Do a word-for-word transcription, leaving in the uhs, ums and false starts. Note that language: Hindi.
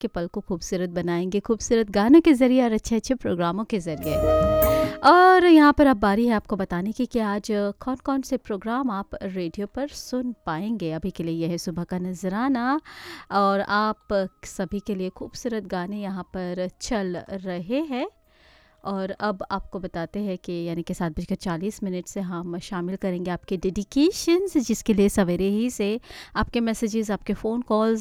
के पल को खूबसूरत बनाएंगे खूबसूरत गानों के ज़रिए और अच्छे अच्छे प्रोग्रामों के ज़रिए। और यहाँ पर अब बारी है आपको बताने की कि आज कौन कौन से प्रोग्राम आप रेडियो पर सुन पाएंगे। अभी के लिए यह है सुबह का नजराना और आप सभी के लिए खूबसूरत गाने यहाँ पर चल रहे हैं। और अब आपको बताते हैं कि यानी कि सात बजकर चालीस मिनट से हम शामिल करेंगे आपके डेडिकेशंस, जिसके लिए सवेरे ही से आपके मैसेजेस, आपके फ़ोन कॉल्स